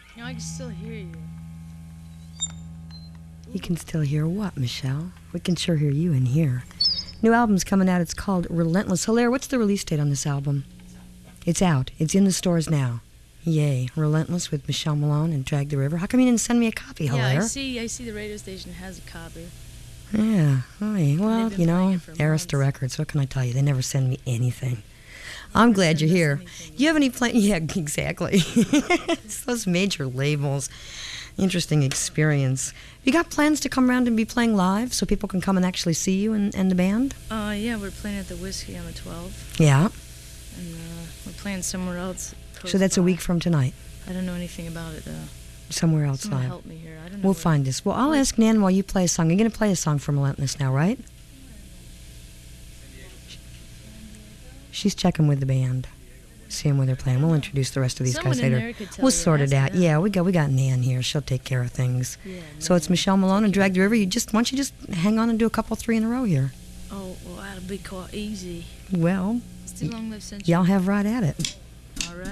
No, I can still hear you. You can still hear what, Michelle? We can sure hear you in here. New album's coming out. It's called Relentless. Hilaire, what's the release date on this album? It's out. It's in the stores now. Yay. Relentless with Michelle Malone and Drag the River. How come you didn't send me a copy, Hilaire? Yeah, I see the radio station has a copy. Yeah. Oy. Well, you know, Arista months. Records. What can I tell you? They never send me anything. I'm glad you're here. You have any plans? Yeah, exactly. It's those major labels. Interesting experience. You got plans to come around and be playing live so people can come and actually see you and the band? Yeah, we're playing at the Whiskey on the 12th. Yeah. And we're playing somewhere else. So that's a by. week from tonight. I don't know anything about it, though. Somewhere else Someone live. help me here. I don't know. We'll where- find this. Well, I'll ask Nan while you play a song. You're going to play a song from Relentless now, right? She's checking with the band, seeing where they're playing. We'll introduce the rest of these Someone guys in later. there could tell We'll you. sort it Ask out. them. Yeah, we got Nan here. She'll take care of things. Yeah, So it's Michelle Malone and Drag the River. Why don't you just hang on and do a couple three in a row here? Oh, well, that'll be quite easy. Well, It's too long live century. y'all have right at it.